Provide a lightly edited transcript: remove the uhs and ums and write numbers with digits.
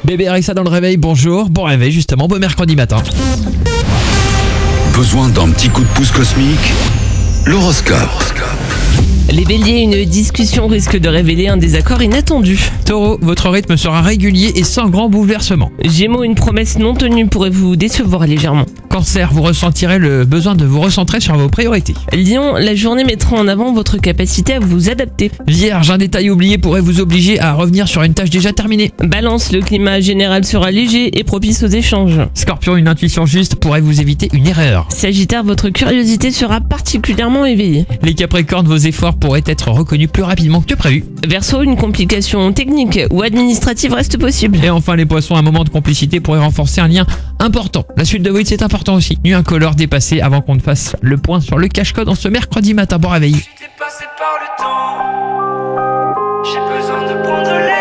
Bébé Rexha dans le réveil, bonjour. Bon réveil justement, bon mercredi matin. Besoin d'un petit coup de pouce cosmique? L'horoscope. Les béliers, une discussion risque de révéler un désaccord inattendu. Taureau, votre rythme sera régulier et sans grand bouleversement. Gémeaux, une promesse non tenue pourrait vous décevoir légèrement. Cancer, vous ressentirez le besoin de vous recentrer sur vos priorités. Lion, la journée mettra en avant votre capacité à vous adapter. Vierge, un détail oublié pourrait vous obliger à revenir sur une tâche déjà terminée. Balance, le climat général sera léger et propice aux échanges. Scorpion, une intuition juste pourrait vous éviter une erreur. Sagittaire, votre curiosité sera particulièrement éveillée. Les Capricornes, vos efforts pourraient être reconnus plus rapidement que prévu. Verseau, une complication technique ou administrative reste possible. Et enfin les Poissons, un moment de complicité pourrait renforcer un lien important. La suite de Void, c'est important aussi. Nuit incolore dépassée avant qu'on ne fasse le point sur le cache-code en ce mercredi matin. Bon réveil. J'étais passé par le temps, j'ai besoin de prendre l'air.